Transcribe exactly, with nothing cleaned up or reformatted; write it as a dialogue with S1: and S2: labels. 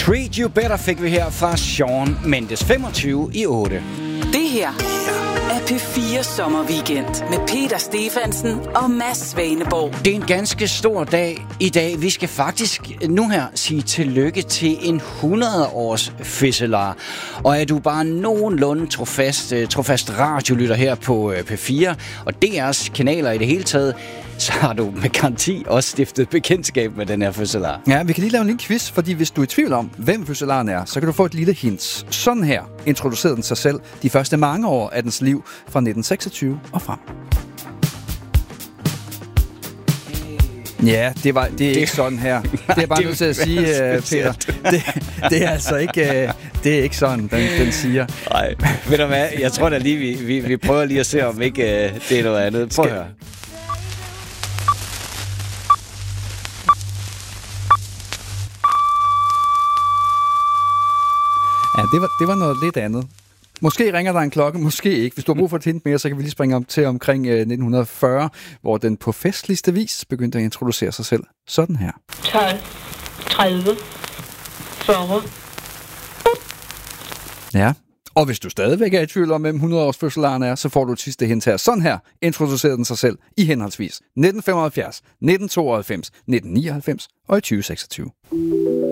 S1: Treat You Better fik vi her fra Shawn Mendes, femogtyve i otte.
S2: Det her er P fire Sommerweekend med Peter Stefansen og Mads Svaneborg.
S1: Det er en ganske stor dag i dag. Vi skal faktisk nu her sige tillykke til en hundrede års fødselar. Og er du bare nogenlunde trofast, trofast radiolytter her på P fire og D R's kanaler i det hele taget, så har du med garanti også stiftet bekendtskab med den her fødselar.
S3: Ja, vi kan lige lave en lille quiz, fordi hvis du er i tvivl om, hvem fødselaren er, så kan du få et lille hint. Sådan her introducerede den sig selv de første mange år af dens liv fra nitten seksogtyve og frem. Ja, det, var, det er det, ikke sådan her. Det er bare nødt til at sige, uh, Peter. Det, det er altså ikke, uh, det er ikke sådan, den, den siger.
S1: Nej, ved du hvad? Jeg tror da lige, vi, vi, vi prøver lige at se, om ikke uh, det er noget andet. Prøv at høre.
S3: Ja, det var, det var noget lidt andet. Måske ringer der en klokke, måske ikke. Hvis du har brug for et hint mere, så kan vi lige springe om til omkring øh, nitten fyrre, hvor den på festligste vis begyndte at introducere sig selv sådan her.
S4: tolv, tredive, fyrre.
S3: Ja, og hvis du stadigvæk er i tvivl om, hvem hundrede års fødselaren er, så får du et sidste hint her. Sådan her introducerede den sig selv i henholdsvis nitten femoghalvfjerds, nitten tooghalvfems, nitten nioghalvfems og i tyve seksogtyve.